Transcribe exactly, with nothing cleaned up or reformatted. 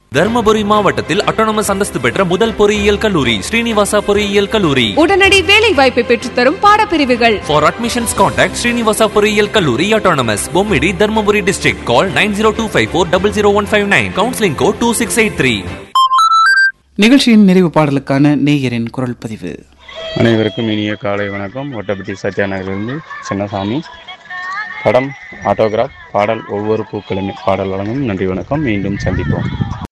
தர்மபுரி மாவட்டத்தில் அட்டானமஸ் அந்தஸ்து பெற்ற முதல் பொறியியல் கல்லூரி ஸ்ரீனிவாசா பொறியியல் கல்லூரி. உடனடி வேலை வாய்ப்பை பெற்றுத்தரும் பாடப்பிரிவுகள். For admissions contact ஸ்ரீனிவாசா பொறியியல் கல்லூரி autonomous Bommidi Dharmapuri district. Call nine zero two five four zero zero one five nine. Counseling code two six eight three. நிகழ்ச்சியின் நிறைவு பாடலுக்கான நேயரின் குரல் பதிவு. அனைவருக்கும் இனிய காலை வணக்கம். ஒட்டப்பட்டி சத்யா நகரிலிருந்து சின்னசாமி. படம் ஆட்டோகிராஃப். பாடல் ஒவ்வொரு பூக்களுமே. பாடல் வழங்கும். நன்றி, வணக்கம். மீண்டும் சந்திப்போம்.